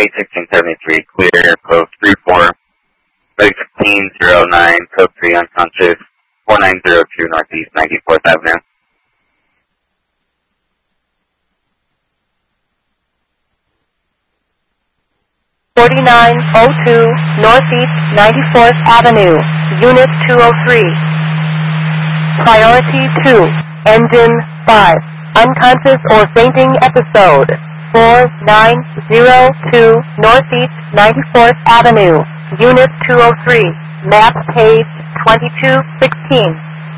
81673, clear, code 34. Medic 1509, code 3, unconscious, 4902 Northeast 94th Avenue. 4902 Northeast 94th Avenue, Unit 203. Priority 2, Engine 5, unconscious or fainting episode. 4902 Northeast 94th Avenue, Unit 203, map page 2216.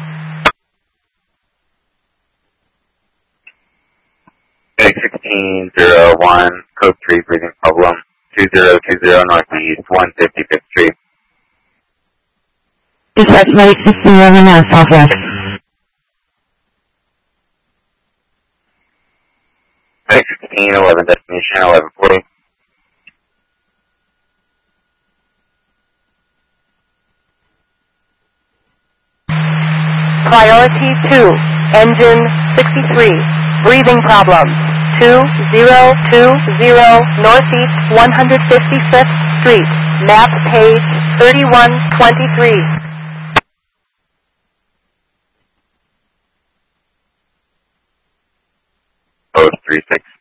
Medic 1601, code 3, breathing problem, 2020 Northeast 155th Street. Dispatch Medic 1611 Southwest. Medic 1611, destination 1140. Priority 2, Engine 63, breathing problems, 2020 Northeast 155th Street, map page 3123. Code 36.